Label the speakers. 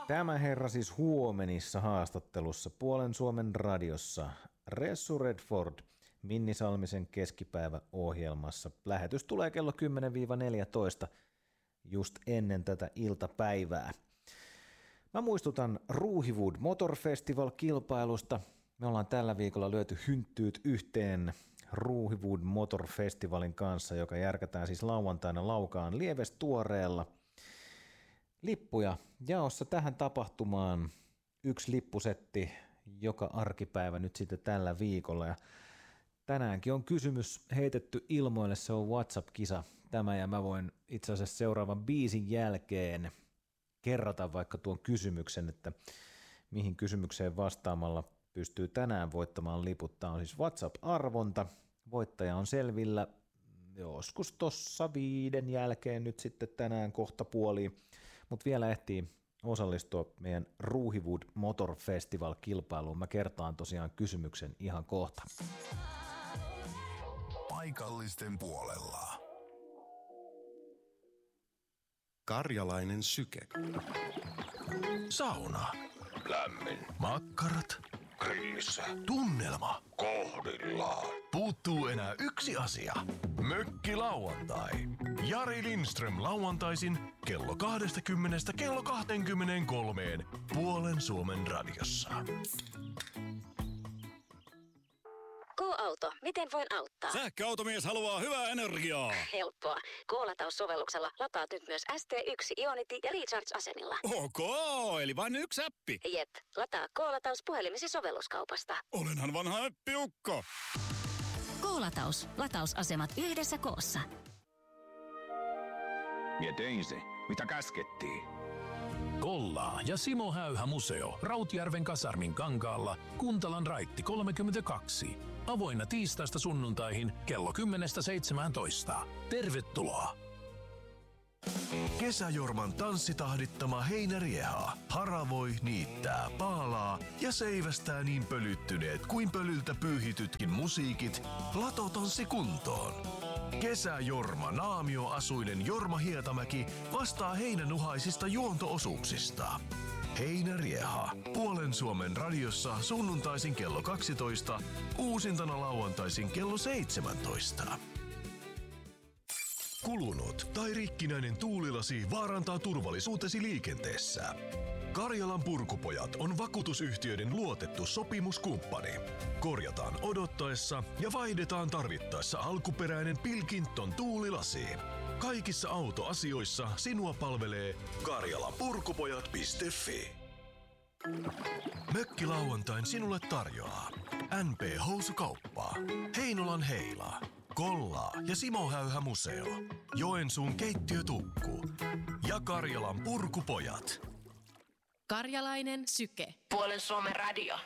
Speaker 1: Tämä herra siis huomenissa haastattelussa Puolen Suomen radiossa Ressu Redford Minni Salmisen keskipäiväohjelmassa. Lähetys tulee kello 10-14 just ennen tätä iltapäivää. Mä muistutan Ruuhiwood Motor Festival-kilpailusta. Me ollaan tällä viikolla lyöty hynttyyt yhteen Ruuhiwood Motor Festivalin kanssa, joka järkätään siis lauantaina Laukaan Lievestuoreella. Lippuja jaossa tähän tapahtumaan, 1 lippusetti joka arkipäivä nyt sitten tällä viikolla. Ja tänäänkin on kysymys heitetty ilmoille, se on WhatsApp-kisa tämä, ja mä voin itse asiassa seuraavan biisin jälkeen kerrata vaikka tuon kysymyksen, että mihin kysymykseen vastaamalla pystyy tänään voittamaan liput. Tämä on siis WhatsApp-arvonta. Voittaja on selvillä joskus tuossa 5 jälkeen nyt sitten tänään kohta puoliin, mutta vielä ehtii osallistua meidän Ruuhiwood Motor Festival-kilpailuun. Mä kertaan tosiaan kysymyksen ihan kohta.
Speaker 2: Paikallisten puolella. Karjalainen syke. Sauna.
Speaker 3: Lämmin.
Speaker 2: Makkarat.
Speaker 3: Grillissä.
Speaker 2: Tunnelma.
Speaker 3: Kohdillaan.
Speaker 2: Puuttuu enää yksi asia. Mökki lauantai. Jari Lindström lauantaisin kello 20 kello 23 Puolen Suomen radiossa.
Speaker 4: K-auto, miten voin auttaa?
Speaker 5: Sähköautomies haluaa hyvää energiaa.
Speaker 4: Helppoa. K-lataussovelluksella lataat nyt myös ST1, Ionity ja Recharge-asemilla.
Speaker 5: Ok, eli vain yksi appi.
Speaker 4: Jep, lataa K-lataus puhelimesi sovelluskaupasta.
Speaker 5: Olenhan vanha äppiukko.
Speaker 4: K-lataus. Latausasemat yhdessä koossa.
Speaker 3: Mie tein se, mitä käskettiin.
Speaker 6: Kollaa ja Simo Häyhä museo Rautjärven kasarmin kankaalla, Kuntalan raitti 32. Avoinna tiistaista sunnuntaihin kello 10-17. Tervetuloa!
Speaker 2: Kesäjorman tanssitahdittama heinärieha haravoi, niittää, paalaa ja seivästää niin pölyttyneet kuin pölyltä pyyhitytkin musiikit Latotanssi kuntoon. Kesäjorma naamioasuinen Jorma Hietamäki vastaa heinänuhaisista juonto-osuuksista. Heinärieha. Puolen Suomen radiossa sunnuntaisin kello 12, uusintana lauantaisin kello 17. Kulunut tai rikkinäinen tuulilasi vaarantaa turvallisuutesi liikenteessä. Karjalan Purkupojat on vakuutusyhtiöiden luotettu sopimuskumppani. Korjataan odottaessa ja vaihdetaan tarvittaessa alkuperäinen Pilkington tuulilasi. Kaikissa autoasioissa sinua palvelee karjalapurkupojat.fi. Mökki lauantain sinulle tarjoaa NP Housukauppa, Heinolan Heila, Kollaa ja Simo Häyhä museo, Joensuun keittiötukku ja Karjalan Purkupojat.
Speaker 7: Karjalainen syke.
Speaker 4: Puolen Suomen radio.